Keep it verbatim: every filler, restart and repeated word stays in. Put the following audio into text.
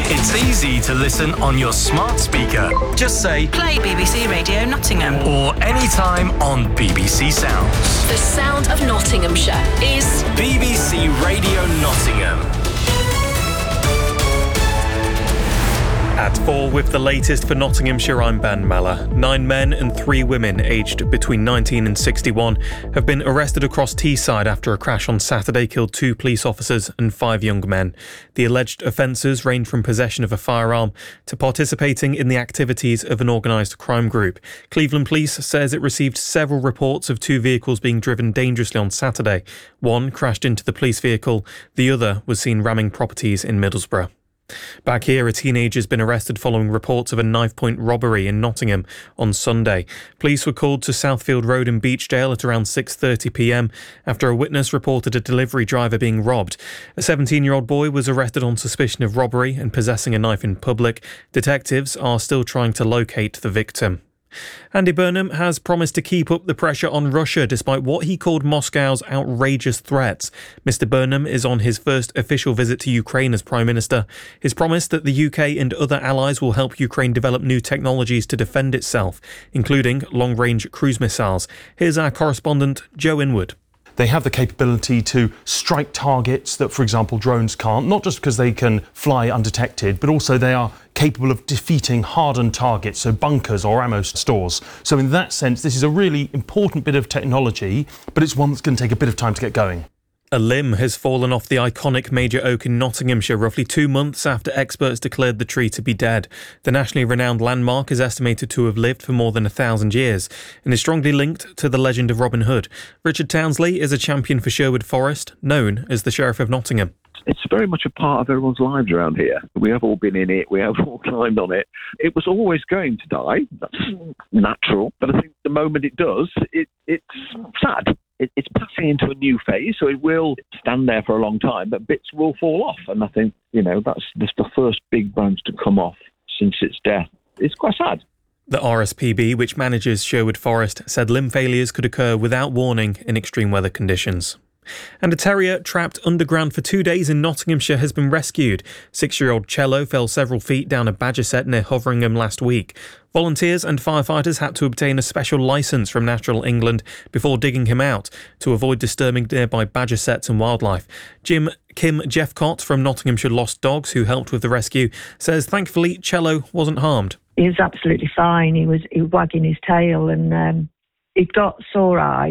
It's easy to listen on your smart speaker. Just say, play B B C Radio Nottingham. Or anytime on B B C Sounds. The sound of Nottinghamshire is B B C Radio Nottingham. At four with the latest for Nottinghamshire, I'm Ben Meller. Nine men and three women aged between nineteen and sixty-one have been arrested across Teesside after a crash on Saturday killed two police officers and five young men. The alleged offences range from possession of a firearm to participating in the activities of an organised crime group. Cleveland Police says it received several reports of two vehicles being driven dangerously on Saturday. One crashed into the police vehicle, the other was seen ramming properties in Middlesbrough. Back here, a teenager has been arrested following reports of a knife-point robbery in Nottingham on Sunday. Police were called to Southfield Road in Beechdale at around six thirty p m after a witness reported a delivery driver being robbed. A seventeen-year-old boy was arrested on suspicion of robbery and possessing a knife in public. Detectives are still trying to locate the victim. Andy Burnham has promised to keep up the pressure on Russia despite what he called Moscow's outrageous threats. Mister Burnham is on his first official visit to Ukraine as Prime Minister. His promise that the U K and other allies will help Ukraine develop new technologies to defend itself, including long-range cruise missiles. Here's our correspondent, Joe Inwood. They have the capability to strike targets that, for example, drones can't, not just because they can fly undetected, but also they are capable of defeating hardened targets, so bunkers or ammo stores. So in that sense, this is a really important bit of technology, but it's one that's going to take a bit of time to get going. A limb has fallen off the iconic Major Oak in Nottinghamshire roughly two months after experts declared the tree to be dead. The nationally renowned landmark is estimated to have lived for more than a thousand years and is strongly linked to the legend of Robin Hood. Richard Townsley is a champion for Sherwood Forest, known as the Sheriff of Nottingham. It's very much a part of everyone's lives around here. We have all been in it. We have all climbed on it. It was always going to die. That's natural. But I think the moment it does, it, it's sad. It, it's passing into a new phase, so it will stand there for a long time, but bits will fall off. And I think, you know, that's, that's the first big branch to come off since its death. It's quite sad. The R S P B, which manages Sherwood Forest, said limb failures could occur without warning in extreme weather conditions. And a terrier trapped underground for two days in Nottinghamshire has been rescued. Six-year-old Cello fell several feet down a badger set near Hoveringham last week. Volunteers and firefighters had to obtain a special licence from Natural England before digging him out to avoid disturbing nearby badger sets and wildlife. Jim Kim Jeffcott from Nottinghamshire Lost Dogs, who helped with the rescue, says thankfully Cello wasn't harmed. He was absolutely fine. He was, he was wagging his tail and um, he'd got sore eyes.